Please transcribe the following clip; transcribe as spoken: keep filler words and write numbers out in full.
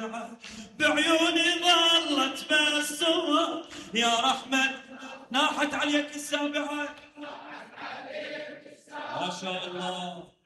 السابعة بعيوني ظلت بالصور يا رحمة ناحت عليك السابعة ما شاء الله.